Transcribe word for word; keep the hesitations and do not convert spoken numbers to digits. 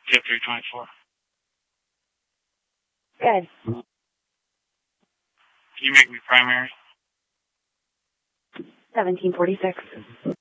Tip three twenty-four. Good. Can you make me primary? seventeen forty-six.